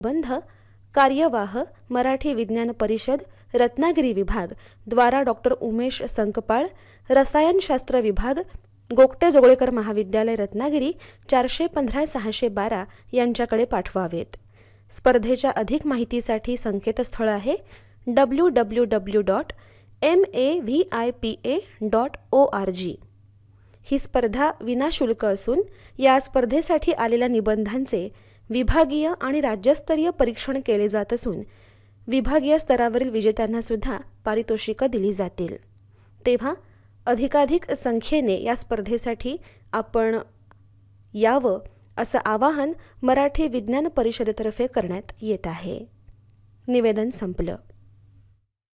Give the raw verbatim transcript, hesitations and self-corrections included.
बंध कार्यवाह मराठी विज्ञान परिषद रत्नागिरी विभाग द्वारा डॉक्टर उमेश संकपाळ, रसायनशास्त्र विभाग गोगटे जोगळेकर महाविद्यालय रत्नागिरी चारशे पंधरा सहाशे बारा यांच्याकडे पाठवावेत. स्पर्धेच्या अधिक माहितीसाठी संकेतस्थळ आहे W W W dot M A V I P A dot O R G. ही स्पर्धा विनाशुल्क असून या स्पर्धेसाठी आलेल्या निबंधांचे विभागीय आणि राज्यस्तरीय परीक्षण केले जात असून विभागीय स्तरावरील विजेत्यांना सुद्धा पारितोषिकं दिली जातील. तेव्हा अधिकाधिक संख्येने या स्पर्धेसाठी आपण यावं असं आवाहन मराठी विज्ञान परिषदेतर्फे करण्यात येत आहे. निवेदन संपलं.